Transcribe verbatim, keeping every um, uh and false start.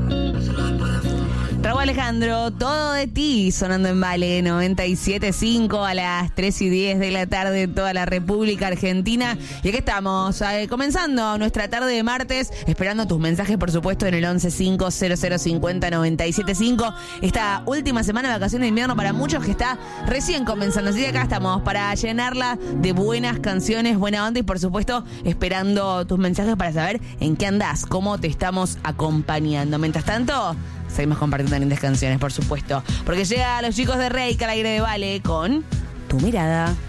Raúl Alejandro, todo de ti, sonando en Vale noventa y siete punto cinco a las tres y diez de la tarde en toda la República Argentina. Y aquí estamos, eh, comenzando nuestra tarde de martes, esperando tus mensajes, por supuesto, en el once cinco cero cero cincuenta noventa y siete cinco. Esta última semana de vacaciones de invierno para muchos que está recién comenzando. Así que acá estamos para llenarla de buenas canciones, buena onda y, por supuesto, esperando tus mensajes para saber en qué andás, cómo te estamos acompañando. Mientras tanto, seguimos compartiendo lindas canciones, por supuesto, porque llega a los chicos de Reik al aire de Vale con Tu Mirada.